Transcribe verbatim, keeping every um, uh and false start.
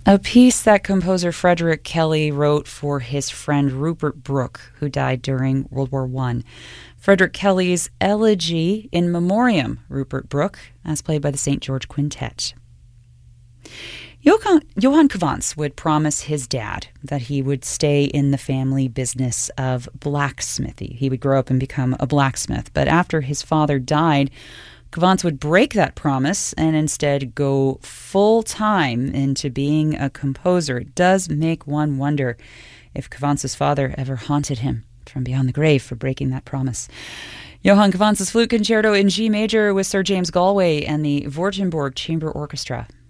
A piece that composer Frederick Kelly wrote for his friend Rupert Brooke, who died during World War One. Frederick Kelly's Elegy in Memoriam Rupert Brooke, as played by the Saint George Quintet. Johann, Johann Cavants would promise his dad that he would stay in the family business of blacksmithy. He would grow up and become a blacksmith. But after his father died, Cavants would break that promise and instead go full-time into being a composer. It does make one wonder if Cavants' father ever haunted him from beyond the grave for breaking that promise. Johann Cavants' Flute Concerto in G major with Sir James Galway and the Württemberg Chamber Orchestra.